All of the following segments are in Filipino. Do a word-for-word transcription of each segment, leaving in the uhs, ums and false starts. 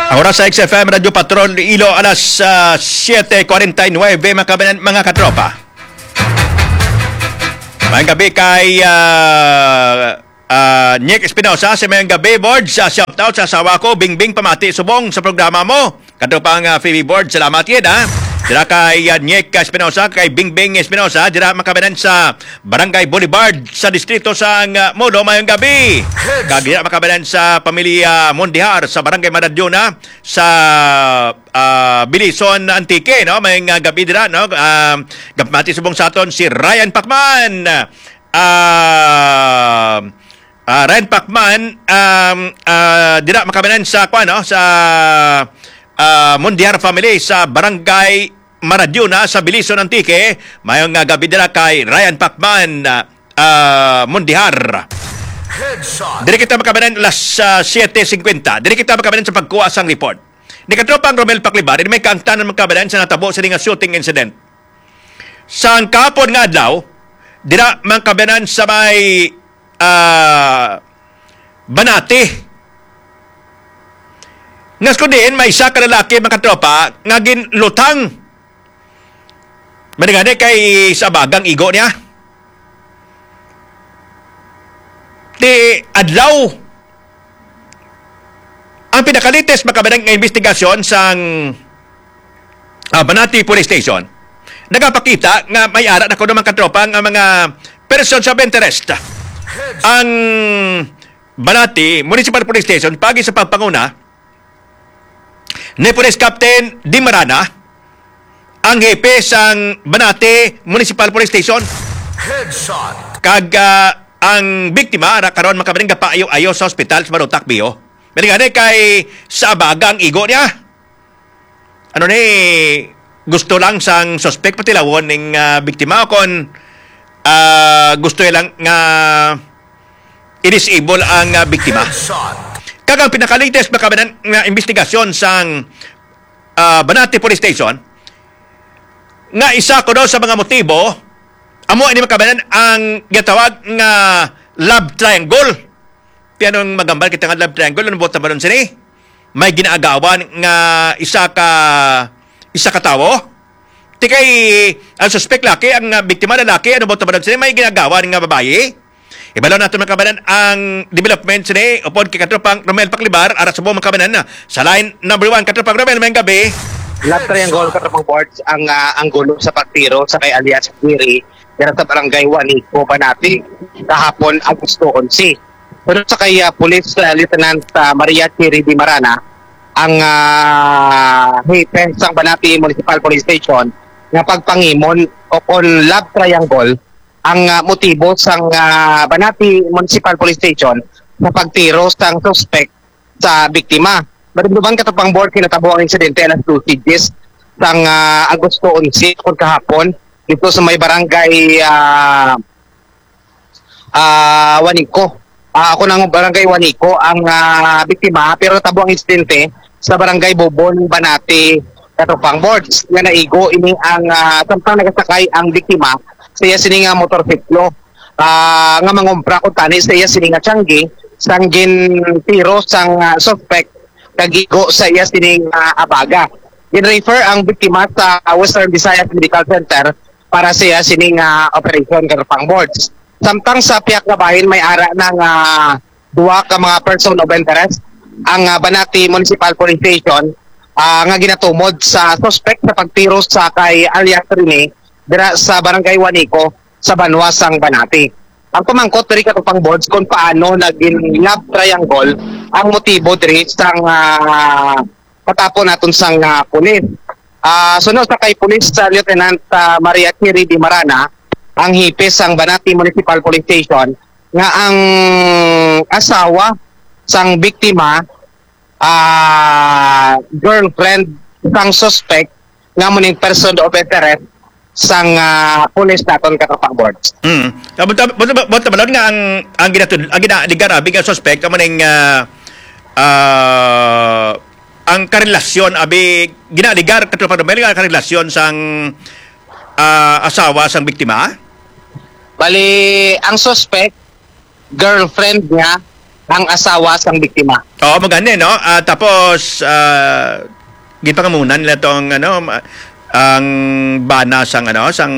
Ang oras sa X F M Radio Patrol Ilo alas uh, siete forty-nine mga, kabanan, mga katropa. Mayang gabi kay uh, uh, Nick Espinosa. Sa mayang gabi, Board, sa shoutout sa asawa ko, Bingbing Pamati Subong sa programa mo. Katropang uh, Phoebe Board, salamat yan ha. Dira kay uh, Nick Espinosa, kay Bingbing Espinosa, dira makabanan sa Barangay Boulevard sa distrito sa uh, Modo mayong gabi. Kag dira makabanan sa pamilya Mondihar sa Barangay Maradyona sa uh, Bilison Antique, no? Mayong uh, gabi dira, no? Uh, Gapmati subong sa aton si Ryan Pacman. Uh, uh, Ryan Pacman um, uh, dira makabanan sa kwa, no? Sa uh, Mondihar family sa Barangay Maradyona sa Bilison Antique. Mayong uh, gabi dira kay Ryan Pacman, uh, Mondihar. Diri kita makabanan alas uh, siete fifty. Diri kita makabanan sa pagkuha sang report ni katropang Romel Paclibar. May kaangtanan makabanan sa natabo sa nga shooting incident sa kapon nga adlaw dira makabanan sa may uh, Banati. Ngas kundi may isa ka lalaki mga katropa nga ginlutang maningani kay sa bagang igo niya. Ti adlaw ang pinakalites makabanang nga investigasyon sang uh, Banati Police Station. Nagapakita nga may ara na ko naman katropa nga mga persons of interest. Ang Banati Municipal Police Station pagi sa pagpanguna ni Police Captain Di Marana, ang hepe sang Banati Municipal Police Station. Headshot. Kag uh, ang biktima ra karon makabaling gapaayo-ayo sa ospital sa Marutak Bio. Maningani kay sa bagang igo niya. Ano ni gusto lang sang suspect patilawon ning uh, biktima kon uh, gusto lang nga i-disable ang uh, biktima. Kag ang pinakalites makabanan nga investigasyon sang uh, Banati Police Station nga isa ko daw sa mga motibo amo ini makabanan ang gitawag nga love triangle. Pianong magambal kita nga love triangle ano bota balon sini? May ginaagawan nga isa ka isa ka tawo. Ti kay ang suspect laki, ang biktima lalaki ano bota balon sini may ginagawan nga babae. Ibalaw natin makabanan ang development sini upod kay katropang Romel Paclibar ara sa buong makabanan na sa line number one katropang Romel mayang gabi. Love triangle katropang boards ang uh, ang gulo sa pagtiro sa kay alias Quiri dira sa Barangay Juanico Banati kahapon Agosto eleven. Pero sa kay uh, Police uh, Lieutenant uh, Maria Quiri Di Marana, ang uh, hepe sang Banati Municipal Police Station nga pagpangimon o kon love triangle ang uh, motibo sang uh, Banati Municipal Police Station sa pagtiro sang suspect sa biktima. Madumduman katapang board kinatabo ang insidente alas two Gs sang uh, Agosto eleven kung kahapon dito sa may barangay uh, uh, Juanico. Uh, ako nang barangay Juanico ang uh, biktima pero tabo ang insidente sa barangay Bobon Banati katapang boards nga naigo ini ang uh, samtang nagasakay ang biktima sa iya sininga motorsiklo uh, nga mangumpra ko tani sa iya sininga tiyanggi sang gin tiro sang uh, suspect kagigo sa iya sining uh, abaga. Gin-refer ang biktima sa uh, Western Visayas Medical Center para sa iya sining uh, operation katapang boards. Samtang sa piyak na bahin may ara ng uh, duwa ka mga person of interest ang uh, Banati Municipal Police Station uh, nga ginatumod sa suspect sa pagtiro sa kay alias Rene dira sa Barangay Juanico sa Banwasang Banati. Ang pamangkot diri katupang boards kung paano naging love triangle ang motibo diri sang uh, patapon naton sang uh, pulis. Uh, sunod sa kay Police sa Lieutenant uh, Maria Quiri Di Marana, ang hipis sang Banati Municipal Police Station nga ang asawa sang biktima uh, girlfriend sang suspect nga muning person of interest sang uh, police naton katapang boards. Mm. Buta balon nga ang ang ginatud ang ginaligar abi nga suspect amo ning uh, uh, ang karelasyon abi ginaligar katapang Romel nga karelasyon sang uh, asawa sang biktima. Bali ang suspect girlfriend niya ang asawa sang biktima. Oo, maganda, no? Ah, tapos, uh, gipangamunan nila tong, ano, ma- ang bana sang, ano, sang,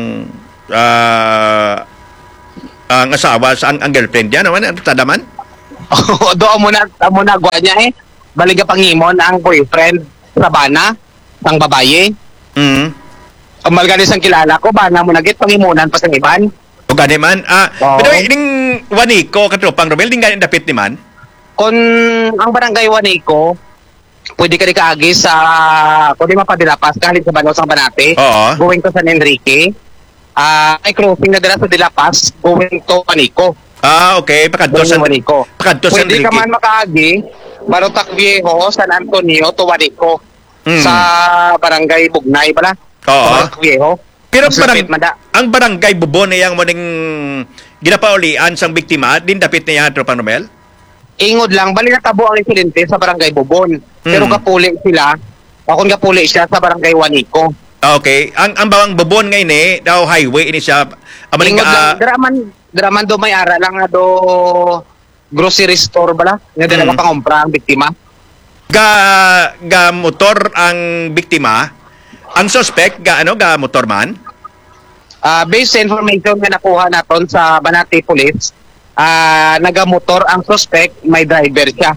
ah, ang asawa, sang, ang girlfriend niya, naman, ano, tadaman? Doon mo na, mo na gwa niya eh. Baliga pangimon ang boyfriend sa bana, sang babaye. Mm. Ang malgalis ang kilala ko, bana mo nagit pangimunan pa sa iban. O gani man. Ah, Oo. pero ining waniko, katropang Romel, di nga dapit ni man? Kung ang barangay Wanico, pwede ka di kaagi sa, kung di mapadilapas, kahit sa Banos ang Banate, Oo. going to San Enrique, ah ay crossing na dala sa Dilapas, going to Wanico. Ah, okay. Pakadto Going sa to Wanico. Pakadto sa Pwede ka Enrique. man makaagi, Barotac Viejo, San Antonio to Wanico, Mm. sa barangay Bugnay, bala? Oo. Barotac Viejo. Pero Mas barang, lapit, mada. ang barangay Bubon na yang maning ginapaulian sang biktima, din dapit niya, Tropang Romel? Ingod lang, bali natabo ang insidente sa barangay Bubon. Pero Mm. kapuli sila, akong kapuli siya sa barangay Wanico. Ah, okay. Ang ang bawang Bubon ngayon eh, daw highway ini siya. Amaling Ingod lang, ka, daraman, daraman do may ara lang nga do grocery store bala, nga dala Mm. ka pangumpra ang biktima. ga, ga motor ang biktima. Ang suspect, ga ano, ga motor man? Ah, based sa information nga nakuha naton sa Banati Police, ah nagamotor ang suspect, may driver siya.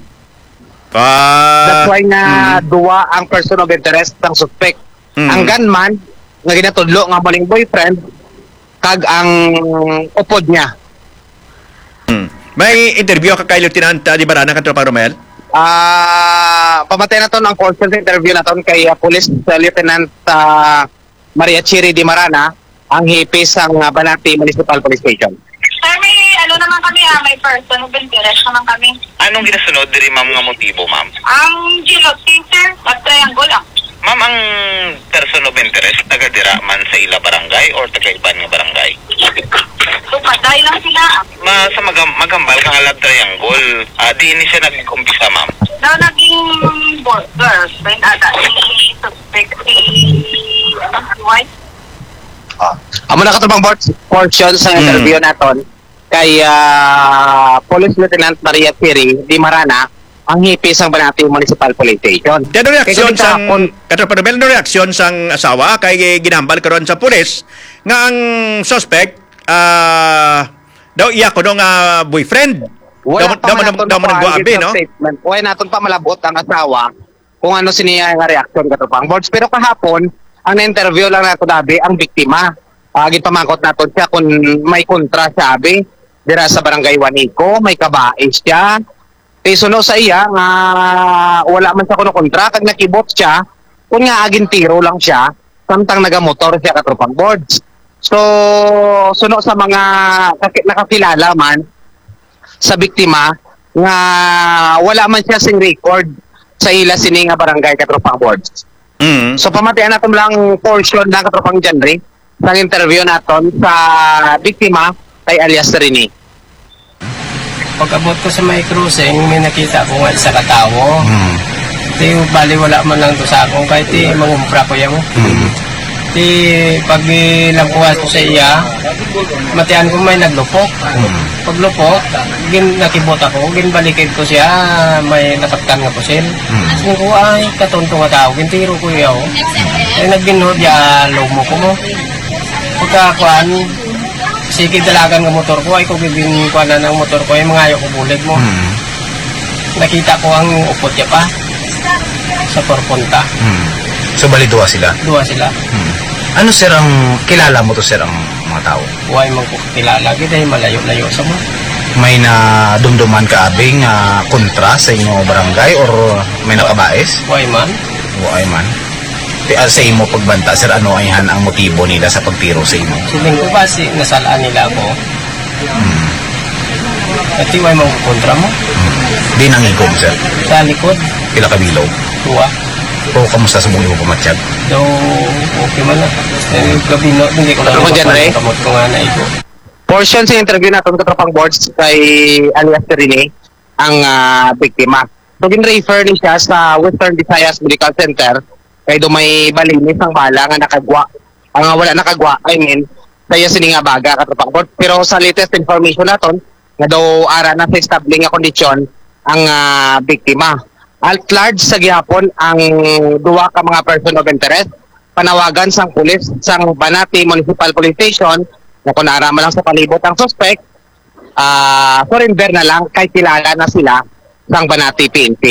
Ah, That's why nga mm. duwa ang person of interest ng suspect. Mm. Ang gunman nga ginatudlo nga maling boyfriend kag ang upod niya. Hmm. May interview ka kay Lieutenant uh, Di Barana, Katropang Romel? Ah, pamatay na to ng call center interview na to kay uh, Police uh, Lieutenant uh, Maria Chiri Di Marana, ang hipis ng uh, Banati Municipal Police Station. Sir, may ano naman kami ah, may person of interest naman kami. Anong ginasunod diri ma'am nga motibo, ma'am? Ang gelotin, sir, at triangle lang. Ma'am, ang person of interest taga dira man sa ila barangay or taga iban nga barangay? So, patay lang sila. Ma sa magam magambal kang alag triangle, ah, di ni siya nag-umpisa, ma'am. Na naging boy- girlfriend ata si suspect si wife. Amo na katubang board portion sa interview naton kay uh, Police Lieutenant Maria Chiri Di Marana, ang hipis ng Banati Municipal Police Station. Ano reaksyon Kaya sang kahapon- Katropang Romel, ano reaksyon sang asawa kay ginambal karon sa pulis nga ang suspect ah daw iya ko nga boyfriend. Wala daw, pa daw, man daw, naton daw, daw, daw, abi, no? statement. Wala naton pa malabot ang asawa kung ano siniya nga reaksyon katupang boards. Pero kahapon, ang na-interview lang nato dabi ang biktima. Uh, Gipamangkot naton siya kung may kontra siya abi dira sa barangay Wanico, may kabae siya. Eh suno sa iya nga wala man sa kuno kontra kag nakibot siya kung nga agin tiro lang siya samtang nagamotor siya katupang boards. So suno sa mga kaki- nakakilala man sa biktima nga wala man siya sing record sa ila sini nga barangay katropang boards. Mm. So pamatian naton lang portion ng katropang genre ng interview naton sa biktima kay alias Rini. Pag-abot ko sa may cruising, may nakita ko nga isa katawo. Mm. Di bali wala man lang to sa akong kahit di mangumpra ko yan. Mm. Di pag ilangkuhan ko sa iya, matian ko may naglupok. Paglupok, gin nakibot ako, ginbalikid ko siya, may nakaptan nga pusil. Sabi ko ay katonto nga tao, gintiro ko yaw. Ay nagginod ya lomo ko mo. Pagkakuan, sige dalagan ng motor ko, ay kung bibingkuan na ng motor ko, ay mga ayaw ko bulig mo. Mm. Nakita ko ang upot niya pa sa porpunta. Hmm. So bali duwa sila. Dua sila. Hmm. Ano sir ang kilala mo to sir ang mga tao? Huwag mong kilala. Kita yung malayo-layo sa mo. May na dumduman ka abing uh, kontra sa inyo barangay or may nakabaes? Huwag man. O ay man. Di, ah, sa imo pagbanta sir, ano ay han ang motibo nila sa pagtiro sa imo? Siling ko kasi nasalaan nila ako. Hmm. At huwag mong kontra mo. Hmm. Di nangigom sir. Sa likod, Pila ka bilaw. tuwa. O kamusta sa mong imo pamatsyag? So, okay man na. Eh, gabi no, hindi ko lang Ano mo dyan, Ray? kamot ko nga na ito. Portion sa interview naton katropang boards kay alias Rini, ang ah, biktima. So gin-refer ni siya sa Western Visayas Medical Center kay do may balinis ang bala nga nakagwa. Ang wala nakagwa, I mean, kaya sini nga baga katropang board. Pero sa latest information naton, nga daw ara na sa establing nga kondisyon ang ah, biktima. At large sa gihapon ang duwa ka mga person of interest, panawagan sang pulis sang Banati Municipal Police Station na kung naarama lang sa palibot ang suspect, ah surrender na lang kay kilala na sila sang Banati P N P.